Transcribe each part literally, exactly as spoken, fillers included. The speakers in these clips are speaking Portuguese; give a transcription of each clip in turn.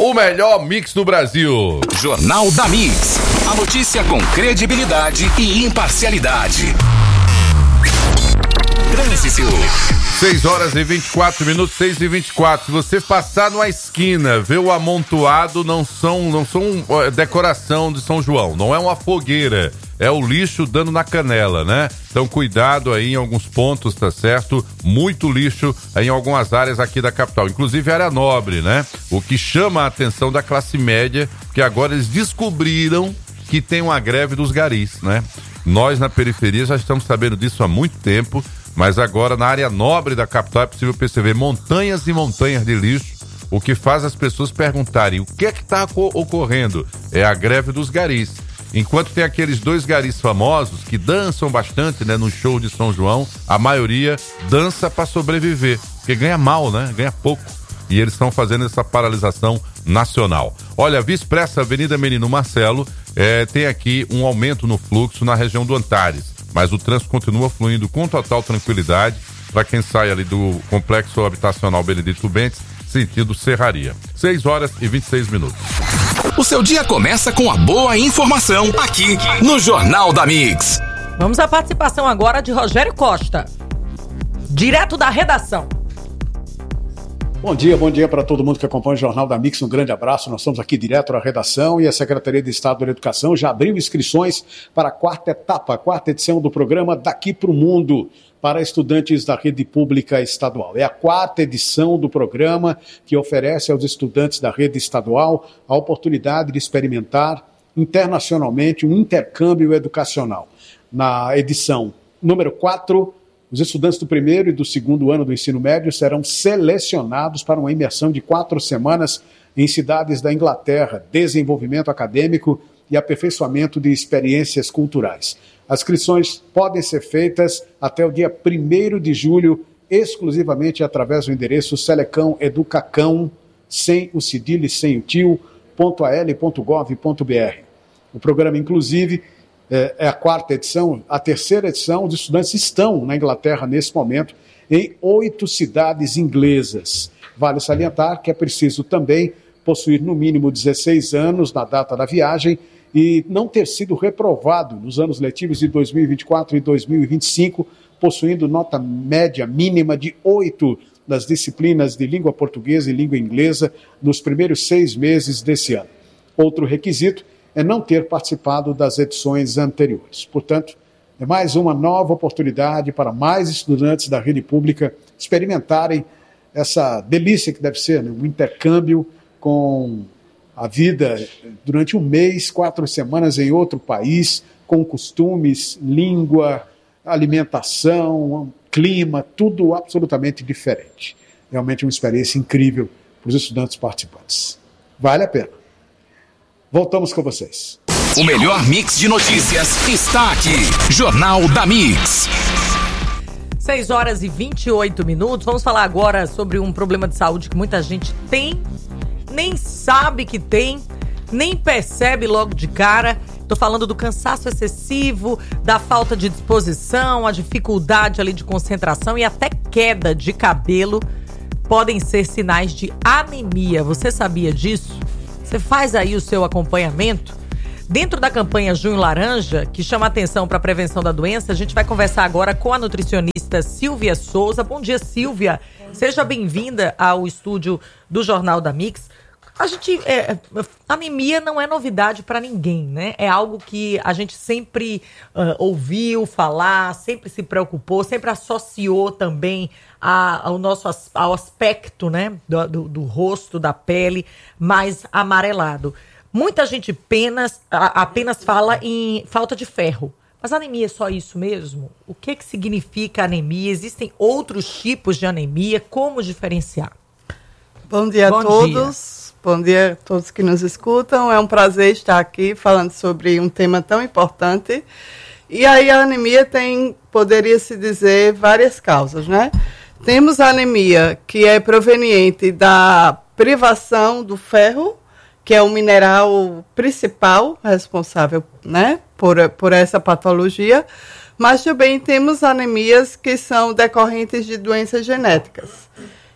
O melhor mix do Brasil. Jornal da Mix. A notícia com credibilidade e imparcialidade. Trânsito. seis horas e vinte e quatro minutos, seis e vinte e quatro. Se você passar numa esquina, ver o amontoado, não são, não são decoração de São João, não é uma fogueira, é o lixo dando na canela, né? Então cuidado aí em alguns pontos, tá certo? Muito lixo em algumas áreas aqui da capital, inclusive área nobre, né? O que chama a atenção da classe média, que agora eles descobriram que tem uma greve dos garis, né? Nós na periferia já estamos sabendo disso há muito tempo, mas agora na área nobre da capital é possível perceber montanhas e montanhas de lixo, o que faz as pessoas perguntarem o que é que está ocorrendo. É a greve dos garis. Enquanto tem aqueles dois garis famosos que dançam bastante, né, no show de São João, a maioria dança para sobreviver, porque ganha mal, né? Ganha pouco. E eles estão fazendo essa paralisação nacional. Olha, a Via Expressa Avenida Menino Marcelo é, tem aqui um aumento no fluxo na região do Antares, mas o trânsito continua fluindo com total tranquilidade para quem sai ali do Complexo Habitacional Benedito Bentes, sentido Serraria. seis horas e vinte e seis minutos. O seu dia começa com a boa informação aqui no Jornal da Mix. Vamos à participação agora de Rogério Costa, direto da redação. Bom dia, bom dia para todo mundo que acompanha o Jornal da Mix, um grande abraço. Nós estamos aqui direto à redação e a Secretaria de Estado da Educação já abriu inscrições para a quarta etapa, a quarta edição do programa Daqui para o Mundo, para estudantes da rede pública estadual. É a quarta edição do programa que oferece aos estudantes da rede estadual a oportunidade de experimentar internacionalmente um intercâmbio educacional. Na edição número quatro, os estudantes do primeiro e do segundo ano do ensino médio serão selecionados para uma imersão de quatro semanas em cidades da Inglaterra, desenvolvimento acadêmico e aperfeiçoamento de experiências culturais. As inscrições podem ser feitas até o dia primeiro de julho, exclusivamente através do endereço selecão educacão, sem o cedilho e sem o tio, ponto a l ponto gov ponto b r. O programa, inclusive, é a quarta edição. A terceira edição, os estudantes estão na Inglaterra nesse momento, em oito cidades inglesas. Vale salientar que é preciso também possuir no mínimo dezesseis anos na data da viagem e não ter sido reprovado nos anos letivos de dois mil e vinte e quatro e dois mil e vinte e cinco, possuindo nota média mínima de oito nas disciplinas de língua portuguesa e língua inglesa nos primeiros seis meses desse ano. Outro requisito é não ter participado das edições anteriores. Portanto, é mais uma nova oportunidade para mais estudantes da rede pública experimentarem essa delícia que deve ser, né? Um intercâmbio com a vida durante um mês, quatro semanas em outro país, com costumes, língua, alimentação, clima, tudo absolutamente diferente. Realmente uma experiência incrível para os estudantes participantes. Vale a pena. Voltamos com vocês. O melhor mix de notícias está aqui. Jornal da Mix. seis horas e vinte e oito minutos. Vamos falar agora sobre um problema de saúde que muita gente tem, nem sabe que tem, nem percebe logo de cara. Estou falando do cansaço excessivo, da falta de disposição, a dificuldade ali de concentração e até queda de cabelo podem ser sinais de anemia. Você sabia disso? Você faz aí o seu acompanhamento? Dentro da campanha Junho Laranja, que chama atenção para a prevenção da doença, a gente vai conversar agora com a nutricionista Silvia Souza. Bom dia, Silvia. Seja bem-vinda ao estúdio do Jornal da Mix. A gente, é, anemia não é novidade para ninguém, né? É algo que a gente sempre uh, ouviu falar, sempre se preocupou, sempre associou também a, ao nosso ao aspecto, né, do, do, do rosto, da pele mais amarelado. Muita gente apenas, a, apenas fala em falta de ferro. Mas a anemia é só isso mesmo? O que, que significa anemia? Existem outros tipos de anemia? Como diferenciar? Bom dia Bom a todos. Dia. Bom dia a todos que nos escutam. É um prazer estar aqui falando sobre um tema tão importante. E aí a anemia tem, poderia-se dizer, várias causas, né? Temos a anemia que é proveniente da privação do ferro, que é o mineral principal responsável, né, por, por essa patologia, mas também temos anemias que são decorrentes de doenças genéticas.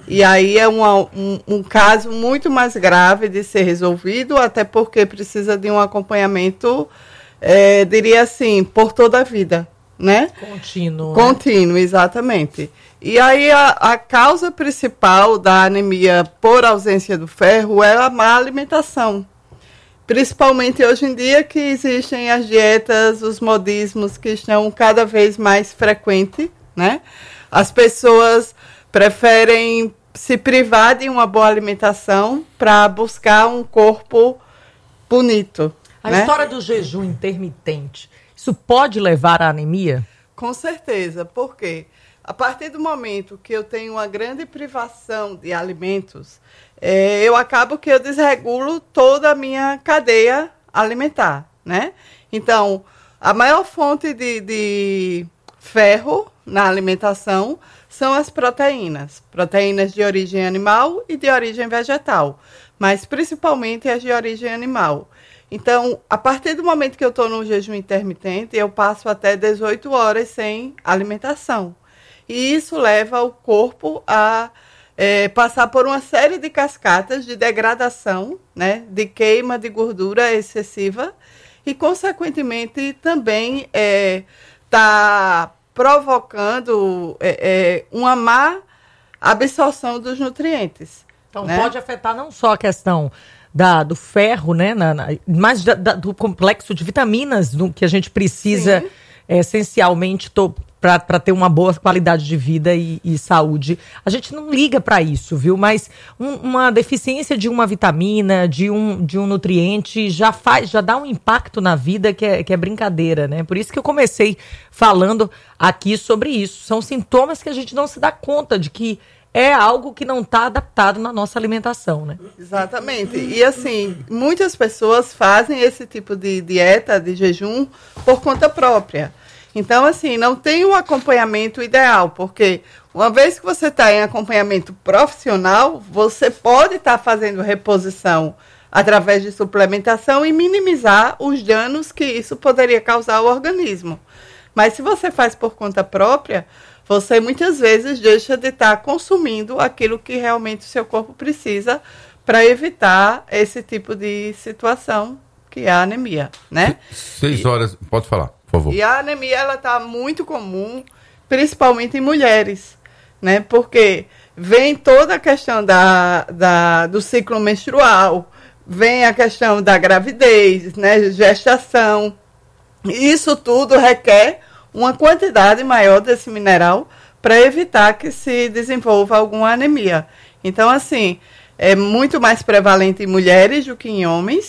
E aí é uma, um, um caso muito mais grave de ser resolvido, até porque precisa de um acompanhamento, é, diria assim, por toda a vida, né? Contínuo. Contínuo, né? Exatamente. E aí a, a causa principal da anemia por ausência do ferro é a má alimentação. Principalmente hoje em dia que existem as dietas, os modismos que estão cada vez mais frequentes, né? As pessoas preferem se privar de uma boa alimentação para buscar um corpo bonito. A né? história do jejum intermitente, isso pode levar à anemia? Com certeza, porque a partir do momento que eu tenho uma grande privação de alimentos, é, eu acabo que eu desregulo toda a minha cadeia alimentar, né? Então, a maior fonte de, de ferro na alimentação são as proteínas. Proteínas de origem animal e de origem vegetal, mas principalmente as de origem animal. Então, a partir do momento que eu estou no jejum intermitente, eu passo até dezoito horas sem alimentação. E isso leva o corpo a é, passar por uma série de cascatas de degradação, né, de queima de gordura excessiva e, consequentemente, também está é, provocando é, é, uma má absorção dos nutrientes. Então, né? pode afetar não só a questão da, do ferro, né, na, na, mas da, da, do complexo de vitaminas do, que a gente precisa é, essencialmente para ter uma boa qualidade de vida e, e saúde. A gente não liga para isso, viu? Mas um, uma deficiência de uma vitamina, de um, de um nutriente, já, faz, já dá um impacto na vida que é, que é brincadeira, né? Por isso que eu comecei falando aqui sobre isso. São sintomas que a gente não se dá conta de que é algo que não está adaptado na nossa alimentação, né? Exatamente. E assim, muitas pessoas fazem esse tipo de dieta, de jejum, por conta própria. Então, assim, não tem um acompanhamento ideal, porque uma vez que você está em acompanhamento profissional, você pode estar tá fazendo reposição através de suplementação e minimizar os danos que isso poderia causar ao organismo. Mas se você faz por conta própria, você muitas vezes deixa de estar tá consumindo aquilo que realmente o seu corpo precisa para evitar esse tipo de situação, que é a anemia, né? Seis horas, e, pode falar, por favor. E a anemia, ela está muito comum, principalmente em mulheres, né? Porque vem toda a questão da, da, do ciclo menstrual, vem a questão da gravidez, né? Gestação. Isso tudo requer uma quantidade maior desse mineral para evitar que se desenvolva alguma anemia. Então, assim, é muito mais prevalente em mulheres do que em homens,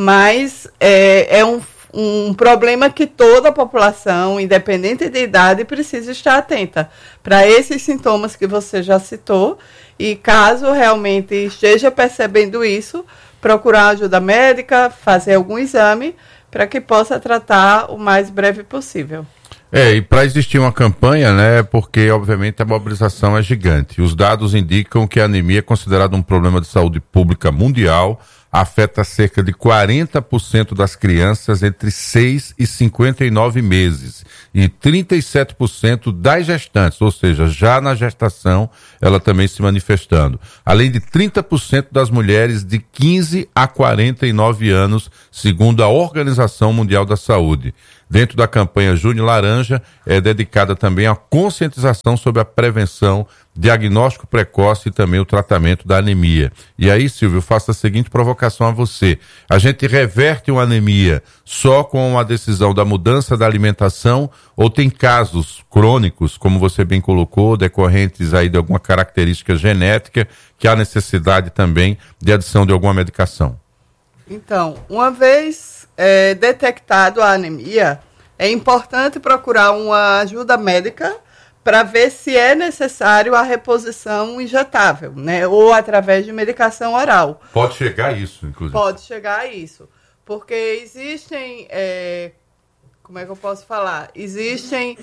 mas é, é um, um problema que toda a população, independente de idade, precisa estar atenta para esses sintomas que você já citou. E caso realmente esteja percebendo isso, procurar ajuda médica, fazer algum exame para que possa tratar o mais breve possível. É, e para existir uma campanha, né, porque obviamente a mobilização é gigante. Os dados indicam que a anemia é considerada um problema de saúde pública mundial, afeta cerca de quarenta por cento das crianças entre seis e cinquenta e nove meses e trinta e sete por cento das gestantes, ou seja, já na gestação ela também se manifestando. Além de trinta por cento das mulheres de quinze a quarenta e nove anos, segundo a Organização Mundial da Saúde. Dentro da campanha Junho Laranja, é dedicada também à conscientização sobre a prevenção, diagnóstico precoce e também o tratamento da anemia. E aí, Silvio, eu faço a seguinte provocação a você. A gente reverte uma anemia só com a decisão da mudança da alimentação ou tem casos crônicos, como você bem colocou, decorrentes aí de alguma característica genética, que há necessidade também de adição de alguma medicação? Então, uma vez é, detectado a anemia, é importante procurar uma ajuda médica para ver se é necessário a reposição injetável, né? Ou através de medicação oral. Pode chegar a isso, inclusive. Pode chegar a isso. Porque existem, é, como é que eu posso falar? Existem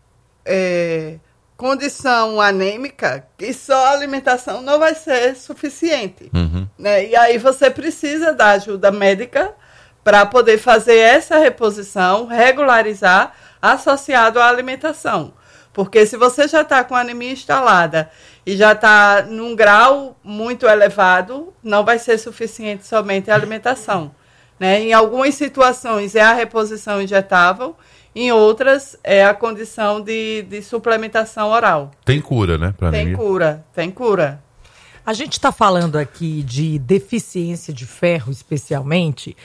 é, condição anêmica que só a alimentação não vai ser suficiente. Uhum. Né? E aí você precisa da ajuda médica para poder fazer essa reposição, regularizar, associado à alimentação. Porque se você já está com anemia instalada e já está num grau muito elevado, não vai ser suficiente somente a alimentação, né? Em algumas situações é a reposição injetável, em outras é a condição de, de suplementação oral. Tem cura, né? Pra tem anemia. cura, tem cura. A gente está falando aqui de deficiência de ferro, especialmente,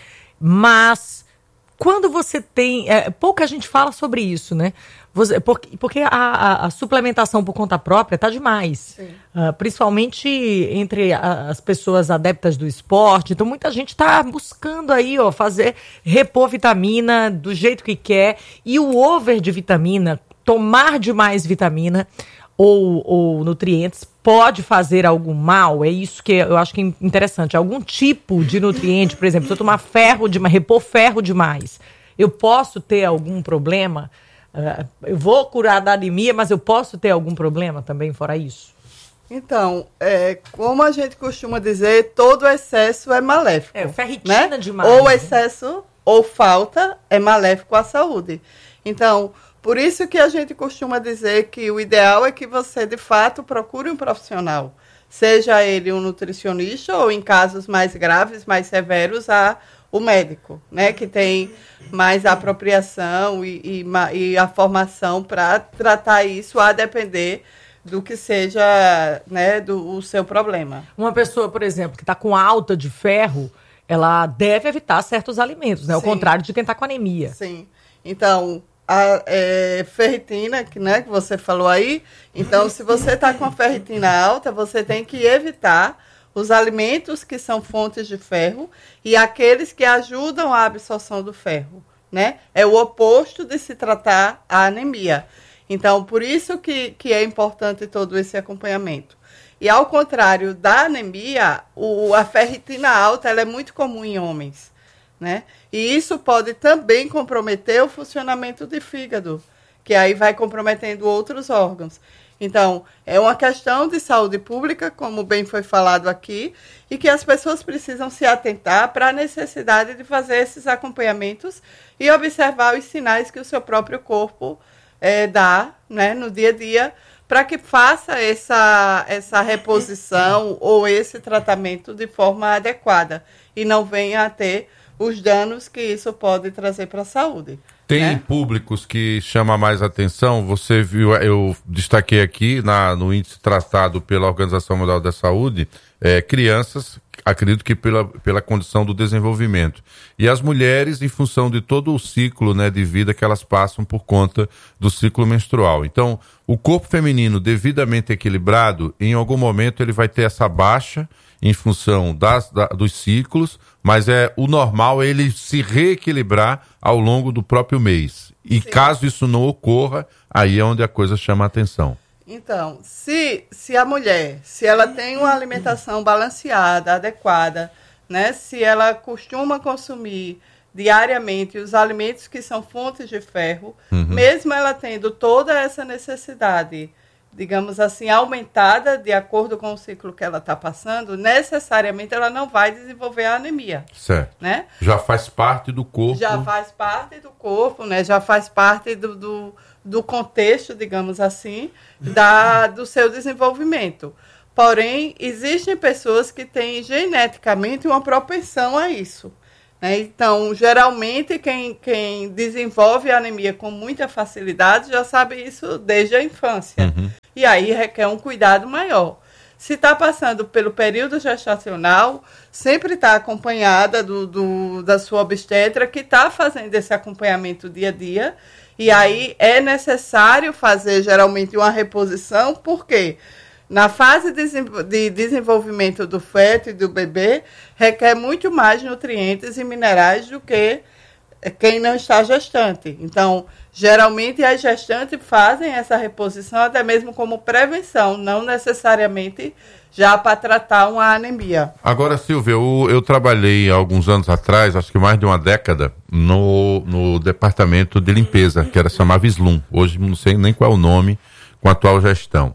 mas quando você tem... É, pouca gente fala sobre isso, né? Você, porque porque a, a, a suplementação por conta própria está demais. Uh, principalmente entre a, as pessoas adeptas do esporte. Então, muita gente está buscando aí, ó, fazer, repor vitamina do jeito que quer. E o over de vitamina, tomar demais vitamina ou, ou nutrientes, pode fazer algum mal? É isso que eu acho que é interessante. Algum tipo de nutriente, por exemplo, se eu tomar ferro demais, repor ferro demais, eu posso ter algum problema? Uh, eu vou curar da anemia, mas eu posso ter algum problema também fora isso? Então, é, como a gente costuma dizer, todo excesso é maléfico. É, ferritina, né? Demais. Ou excesso ou falta é maléfico à saúde. Então, por isso que a gente costuma dizer que o ideal é que você, de fato, procure um profissional. Seja ele um nutricionista ou, em casos mais graves, mais severos, a, o médico, né? Que tem mais apropriação e, e, e a formação para tratar isso, a depender do que seja, né, do o seu problema. Uma pessoa, por exemplo, que está com alta de ferro, ela deve evitar certos alimentos, né? Ao contrário de quem está com anemia. Sim. Então, a é, ferritina, que, né, que você falou aí, então, se você está com a ferritina alta, você tem que evitar os alimentos que são fontes de ferro e aqueles que ajudam a absorção do ferro, né? É o oposto de se tratar a anemia. Então, por isso que, que é importante todo esse acompanhamento. E, ao contrário da anemia, o, a ferritina alta ela é muito comum em homens, né? E isso pode também comprometer o funcionamento do fígado, que aí vai comprometendo outros órgãos. Então, é uma questão de saúde pública, como bem foi falado aqui, e que as pessoas precisam se atentar para a necessidade de fazer esses acompanhamentos e observar os sinais que o seu próprio corpo é, dá, né, no dia a dia, para que faça essa, essa reposição ou esse tratamento de forma adequada e não venha a ter os danos que isso pode trazer para a saúde. Tem né? públicos que chama mais atenção. Você viu, eu destaquei aqui na, no índice tratado pela Organização Mundial da Saúde, é, crianças, acredito que pela, pela condição do desenvolvimento. E as mulheres, em função de todo o ciclo, né, de vida que elas passam por conta do ciclo menstrual. Então, o corpo feminino devidamente equilibrado, em algum momento ele vai ter essa baixa em função das, da, dos ciclos, mas é o normal é ele se reequilibrar ao longo do próprio mês. E Sim. caso isso não ocorra, aí é onde a coisa chama a atenção. Então, se, se a mulher, se ela tem uma alimentação balanceada, adequada, né, se ela costuma consumir diariamente os alimentos que são fontes de ferro, uhum. mesmo ela tendo toda essa necessidade, digamos assim, aumentada de acordo com o ciclo que ela está passando, necessariamente ela não vai desenvolver a anemia. Certo. Né? Já faz parte do corpo. Já faz parte do corpo, né? Já faz parte do, do, do contexto, digamos assim, da, do seu desenvolvimento. Porém, existem pessoas que têm geneticamente uma propensão a isso. Né? Então, geralmente, quem, quem desenvolve a anemia com muita facilidade já sabe isso desde a infância. Uhum. E aí requer um cuidado maior. Se está passando pelo período gestacional, sempre está acompanhada do, do, da sua obstetra, que está fazendo esse acompanhamento dia a dia. E aí é necessário fazer, geralmente, uma reposição, por quê? Na fase de desenvolvimento do feto e do bebê, requer muito mais nutrientes e minerais do que quem não está gestante. Então, geralmente as gestantes fazem essa reposição até mesmo como prevenção, não necessariamente já para tratar uma anemia. Agora, Silvia, eu, eu trabalhei há alguns anos atrás, acho que mais de uma década, no, no departamento de limpeza, que era chamava Slum. Hoje não sei nem qual é o nome com a atual gestão.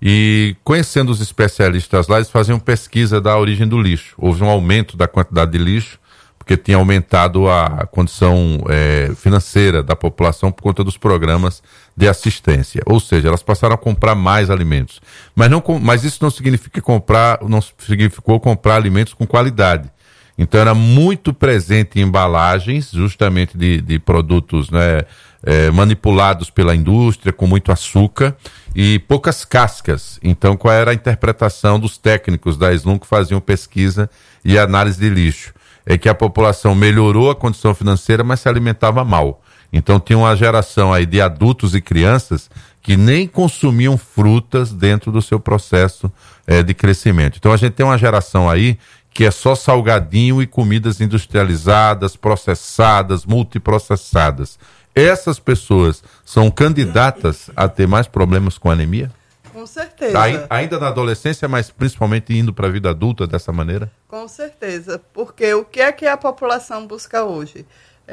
E conhecendo os especialistas lá, eles faziam pesquisa da origem do lixo. Houve um aumento da quantidade de lixo, porque tinha aumentado a condição é, financeira da população por conta dos programas de assistência. Ou seja, elas passaram a comprar mais alimentos. Mas, não, mas isso não significa comprar, não significou comprar alimentos com qualidade. Então era muito presente em embalagens, justamente de, de produtos, né, é, manipulados pela indústria, com muito açúcar e poucas cascas. Então qual era a interpretação dos técnicos da Slum que faziam pesquisa e análise de lixo? É que a população melhorou a condição financeira, mas se alimentava mal. Então tinha uma geração aí de adultos e crianças que nem consumiam frutas dentro do seu processo é, de crescimento. Então a gente tem uma geração aí que é só salgadinho e comidas industrializadas, processadas, multiprocessadas. Essas pessoas são candidatas a ter mais problemas com anemia? Com certeza. Aí, ainda na adolescência, mas principalmente indo para a vida adulta dessa maneira? Com certeza, porque o que é que a população busca hoje?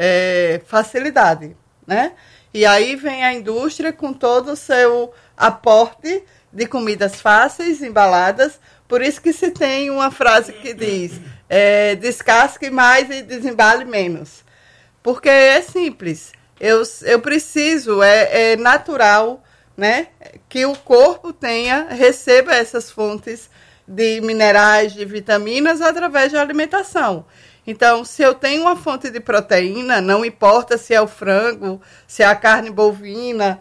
É facilidade, né? E aí vem a indústria com todo o seu aporte de comidas fáceis, embaladas. Por isso que se tem uma frase que diz, é, descasque mais e desembale menos. Porque é simples, eu, eu preciso, é, é natural, né, que o corpo tenha, receba essas fontes de minerais, de vitaminas, através de alimentação. Então, se eu tenho uma fonte de proteína, não importa se é o frango, se é a carne bovina,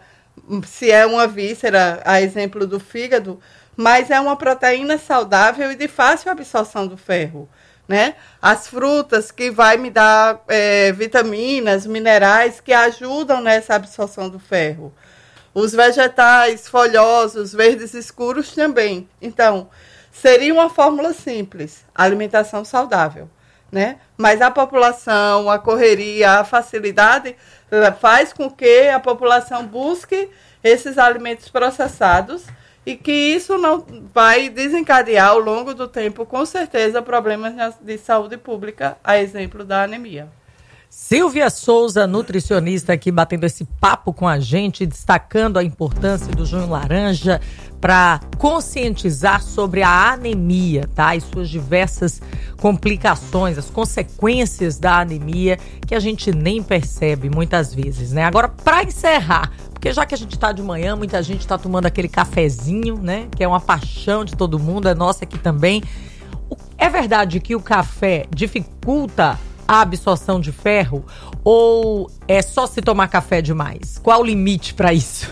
se é uma víscera, a exemplo do fígado, mas é uma proteína saudável e de fácil absorção do ferro, né? As frutas que vai me dar é, vitaminas, minerais que ajudam nessa absorção do ferro. Os vegetais folhosos, verdes escuros também. Então, seria uma fórmula simples, alimentação saudável, né? Mas a população, a correria, a facilidade faz com que a população busque esses alimentos processados e que isso não vai desencadear ao longo do tempo, com certeza, problemas de saúde pública, a exemplo da anemia. Silvia Souza, nutricionista, aqui batendo esse papo com a gente, destacando a importância do Junho Laranja para conscientizar sobre a anemia, tá? E suas diversas complicações, as consequências da anemia que a gente nem percebe muitas vezes, né? Agora, para encerrar, porque já que a gente tá de manhã, muita gente tá tomando aquele cafezinho, né? Que é uma paixão de todo mundo, é nossa aqui também. É verdade que o café dificulta a absorção de ferro ou é só se tomar café demais? Qual o limite para isso?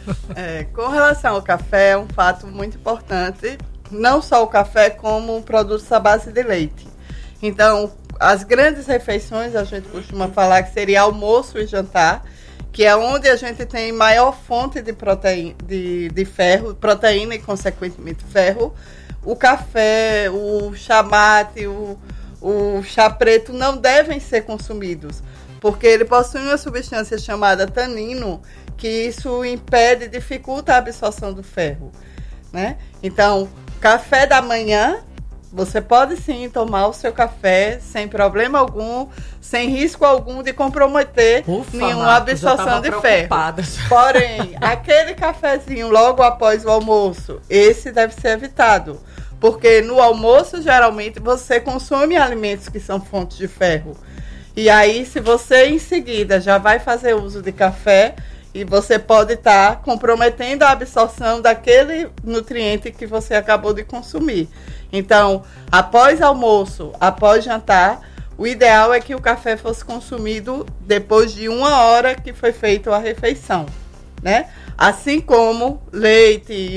É, com relação ao café, é um fato muito importante, não só o café, como produtos à base de leite. Então, as grandes refeições, a gente costuma falar que seria almoço e jantar, que é onde a gente tem maior fonte de, proteína, de, de ferro, proteína e, consequentemente, ferro. O café, o chá mate, o O chá preto não devem ser consumidos, porque ele possui uma substância chamada tanino, que isso impede, dificulta a absorção do ferro, né? Então, café da manhã, você pode sim tomar o seu café sem problema algum, sem risco algum de comprometer Ufa, nenhuma Marcos, absorção de ferro. Porém, aquele cafezinho logo após o almoço, esse deve ser evitado. Porque no almoço, geralmente, você consome alimentos que são fontes de ferro. E aí, se você em seguida já vai fazer uso de café, e você pode estar tá comprometendo a absorção daquele nutriente que você acabou de consumir. Então, após almoço, após jantar, o ideal é que o café fosse consumido depois de uma hora que foi feita a refeição, né? Assim como leite